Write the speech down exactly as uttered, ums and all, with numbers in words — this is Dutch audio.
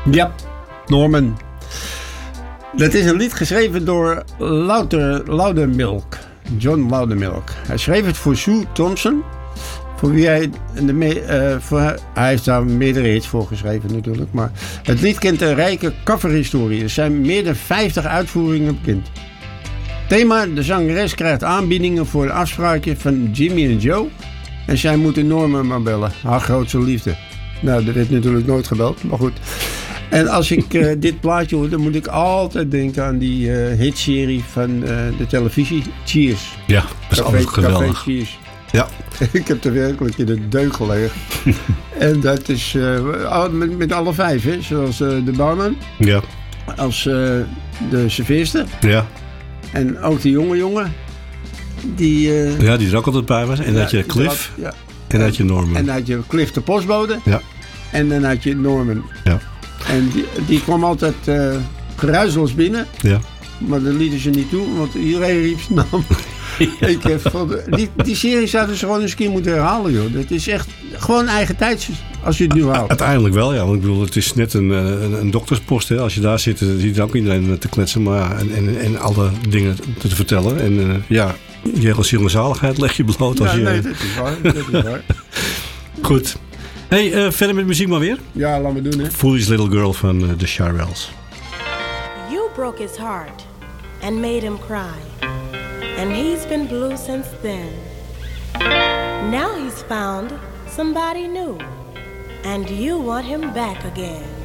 Ja, Norman. Dat is een lied geschreven door Louder, Loudermilk. John Loudermilk. Hij schreef het voor Sue Thompson. Voor wie hij, de me, uh, voor, hij heeft daar meerdere hits voor geschreven natuurlijk. Maar het lied kent een rijke coverhistorie. Er zijn meer dan vijftig uitvoeringen bekend. Thema: de zangeres krijgt aanbiedingen voor een afspraakje van Jimmy en Joe. En zij moeten Norman maar bellen. Haar grootste liefde. Nou, dat werd natuurlijk nooit gebeld. Maar goed. En als ik uh, dit plaatje hoor, dan moet ik altijd denken aan die uh, hitserie van uh, de televisie. Cheers. Ja, dat is Café, altijd geweldig. Café Cheers. Ja. Ik heb er werkelijk in de deuk gelegen. En dat is uh, met, met alle vijf, hè? Zoals uh, de barman. Ja. Als uh, de serveerster. Ja. En ook die jonge jongen. Die, uh, ja, die er ook altijd bij was. En ja, dat je Cliff. Ja. En dan had je Norman. En dan had je Cliff de postbode. Ja. En dan had je Norman. Ja. En die, die kwam altijd uh, geruisloos binnen. Ja. Maar dat lieten ze niet toe, want iedereen riep zijn naam. Ja. Ik heb van de, die, die serie zouden ze gewoon eens een keer moeten herhalen, joh. Dat is echt gewoon eigen tijds, als je het nu haalt. Uiteindelijk wel, ja. Want ik bedoel, het is net een, een, een dokterspost. Hè. Als je daar zit, dan ziet ook iedereen te kletsen. Maar, en, en, en alle dingen te, te vertellen. En uh, ja, je hele ziel en zaligheid leg je bloot. Als ja, je, nee, dat is waar. Dat is waar. Goed. Hey, uh, verder met muziek maar weer. Ja, laten we doen, hè. Foolish Little Girl van uh, The Shirelles. You broke his heart and made him cry. And he's been blue since then. Now he's found somebody new. And you want him back again.